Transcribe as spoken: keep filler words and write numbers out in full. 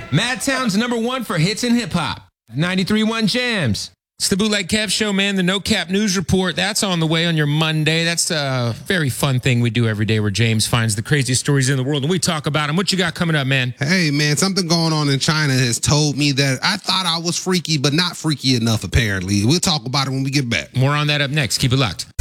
Madtown's number one for hits and hip hop. ninety-three point one Jams. It's the Bootleg Kev Show, man. The No Cap News Report. That's on the way on your Monday. That's a very fun thing we do every day where James finds the craziest stories in the world and we talk about them. What you got coming up, man? Hey, man, something going on in China has told me that I thought I was freaky, but not freaky enough, apparently. We'll talk about it when we get back. More on that up next. Keep it locked.